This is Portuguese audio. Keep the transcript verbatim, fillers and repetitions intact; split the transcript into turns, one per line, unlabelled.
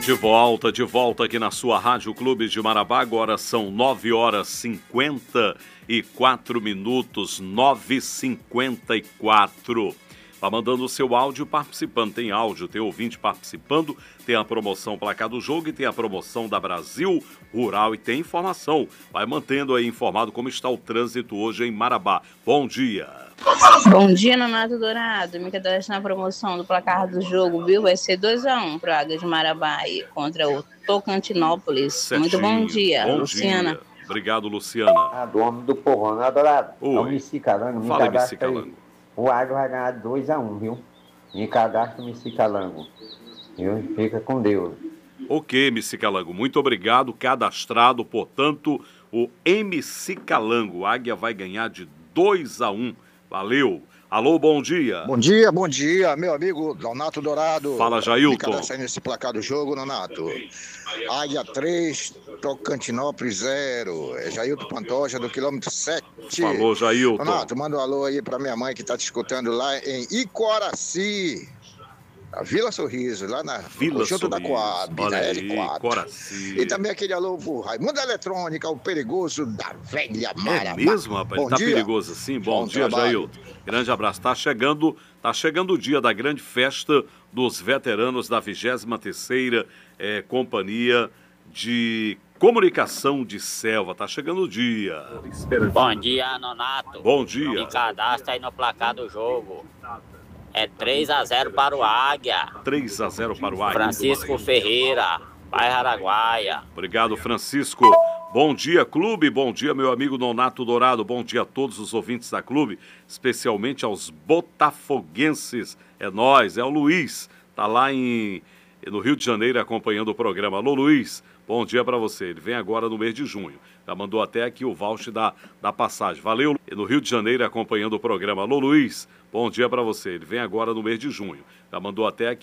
De volta, de volta aqui na sua Rádio Clube de Marabá. Agora são nove horas e cinquenta e quatro minutos, nove e cinquenta e quatro. Vai mandando o seu áudio participando. Tem áudio, tem ouvinte participando, tem a promoção Placar do Jogo e tem a promoção da Brasil Rural e tem informação. Vai mantendo aí informado como está o trânsito hoje em Marabá. Bom dia.
Bom dia, Nonato Dourado. Me cadastro na promoção do Placar do Jogo, viu? Vai ser dois a um para Águia de Marabá aí, contra o Tocantinópolis.
Certinho.
Muito bom dia,
Bom
Luciana.
Dia. Obrigado, Luciana.
Ah, do homem do porrão, né, Dourado?
Oi.
É o Missi Calango. Me
Fala,
cadastra
Missi Calango.
aí. O Águia vai ganhar dois a um, viu? Me cadastra o Missi Calango. Viu? Fica com Deus.
Ok, M C Calango, muito obrigado. Cadastrado, portanto, o M C Calango. Águia vai ganhar de dois a um. Valeu. Alô, bom dia.
Bom dia, bom dia, meu amigo Nonato Dourado.
Fala, Jailton.
Me cadastra aí nesse placar do jogo, Nonato. Águia três, Tocantinópolis zero. É Jailton Pantoja, do quilômetro sete.
Falou, Jailton.
Nonato, manda um alô aí pra minha mãe que tá te escutando lá em Icoraci. A Vila Sorriso, lá na
Vila
junto da
Sorriso.
Coab,
Olha
na
aí,
L quatro.
Coraci.
E também aquele alô pro Raimundo Eletrônica, o perigoso da velha Marabá.
É mesmo, rapaz?
Bom
Tá
dia.
perigoso assim? Bom,
Bom
dia,
trabalho.
Jailton. Grande abraço. Tá chegando, tá chegando o dia da grande festa dos veteranos da vigésima terceira eh, Companhia de Comunicação de Selva. Tá chegando o dia.
Bom dia, Nonato.
Bom dia.
Me cadastra aí no placar do jogo. É três a zero para o Águia.
três a zero para o Águia.
Francisco Ferreira, bairro Araguaia.
Obrigado, Francisco. Bom dia, clube. Bom dia, meu amigo Nonato Dourado. Bom dia a todos os ouvintes da clube, especialmente aos botafoguenses. É nós, é o Luiz. Tá lá em, no Rio de Janeiro acompanhando o programa. Alô, Luiz. Bom dia para você. Ele vem agora no mês de junho. Já mandou até aqui o voucher da, da passagem. Valeu. No Rio de Janeiro acompanhando o programa. Alô, Luiz. Bom dia para você. Ele vem agora no mês de junho. Já mandou até aqui